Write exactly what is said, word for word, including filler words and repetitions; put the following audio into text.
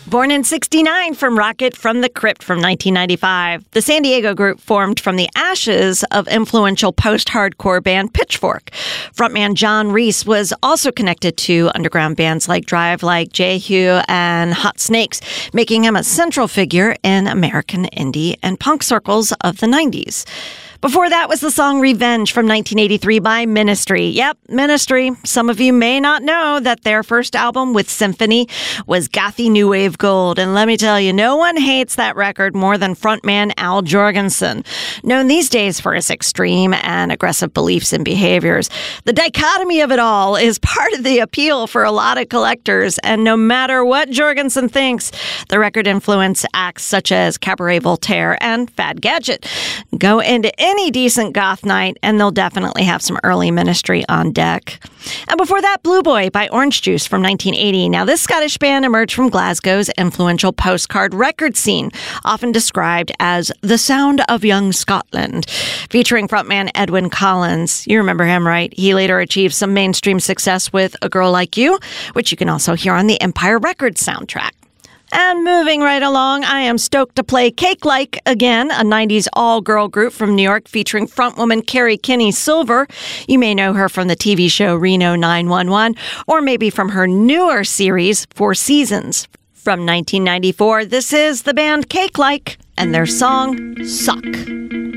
Born in sixty-nine from Rocket from the Crypt from nineteen ninety-five, the San Diego group formed from the ashes of influential post-hardcore band Pitchfork. Frontman John Reese was also connected to underground bands like Drive Like Jehu and Hot Snakes, making him a central figure in American indie and punk circles of the nineties. Before that was the song Revenge from nineteen eighty-three by Ministry. Yep, Ministry. Some of you may not know that their first album with Symphony was Gothy New Wave Gold. And let me tell you, no one hates that record more than frontman Al Jourgensen, known these days for his extreme and aggressive beliefs and behaviors. The dichotomy of it all is part of the appeal for a lot of collectors. And no matter what Jourgensen thinks, the record influenced acts such as Cabaret Voltaire and Fad Gadget. Go into any decent goth night, and they'll definitely have some early Ministry on deck. And before that, Blue Boy by Orange Juice from nineteen eighty. Now, this Scottish band emerged from Glasgow's influential postcard record scene, often described as the sound of young Scotland, featuring frontman Edwyn Collins. You remember him, right? He later achieved some mainstream success with A Girl Like You, which you can also hear on the Empire Records soundtrack. And moving right along, I am stoked to play Cake Like again, a nineties all-girl group from New York featuring frontwoman Carrie Kinney Silver. You may know her from the T V show Reno nine one one, or maybe from her newer series, Four Seasons. From nineteen ninety-four, this is the band Cake Like and their song, Suck.